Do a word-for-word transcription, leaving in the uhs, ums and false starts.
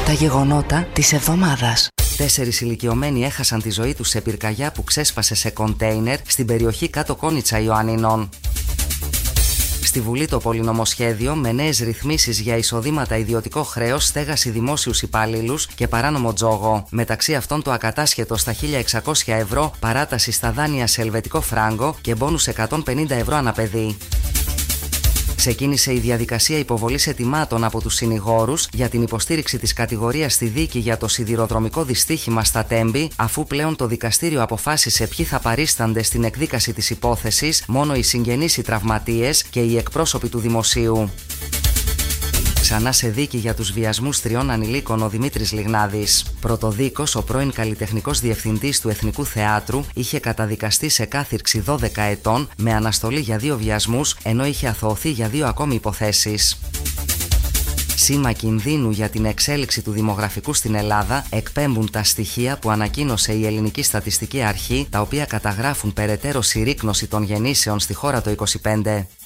Τα γεγονότα της εβδομάδας. Τέσσερις ηλικιωμένοι έχασαν τη ζωή τους σε πυρκαγιά που ξέσπασε σε κοντέινερ στην περιοχή Κάτω Κόνιτσα Ιωαννινών. Στη Βουλή το πολυνομοσχέδιο με νέες ρυθμίσεις για εισοδήματα, ιδιωτικό χρέος, στέγαση δημόσιους υπαλλήλους και παράνομο τζόγο. Μεταξύ αυτών το ακατάσχετο στα χίλια εξακόσια ευρώ, παράταση στα δάνεια σε ελβετικό φράγκο και μπόνους εκατόν πενήντα ευρώ αναπαιδί. Ξεκίνησε η διαδικασία υποβολής αιτημάτων από τους συνηγόρους για την υποστήριξη της κατηγορίας στη δίκη για το σιδηροδρομικό δυστύχημα στα Τέμπη, αφού πλέον το δικαστήριο αποφάσισε ποιοι θα παρίστανται στην εκδίκαση της υπόθεσης, μόνο οι συγγενείς, οι τραυματίες και οι εκπρόσωποι του δημοσίου. Ξανά σε δίκη για τους βιασμούς τριών ανηλίκων ο Δημήτρης Λιγνάδης. Πρωτοδίκος, ο πρώην καλλιτεχνικός διευθυντής του Εθνικού Θεάτρου, είχε καταδικαστεί σε κάθυρξη δώδεκα ετών με αναστολή για δύο βιασμούς, ενώ είχε αθωωωθεί για δύο ακόμη υποθέσεις. Σήμα κινδύνου για την εξέλιξη του δημογραφικού στην Ελλάδα εκπέμπουν τα στοιχεία που ανακοίνωσε η Ελληνική Στατιστική Αρχή, τα οποία καταγράφουν περαιτέρω συρρίκνωση των γεννήσεων στη χώρα το είκοσι πέντε.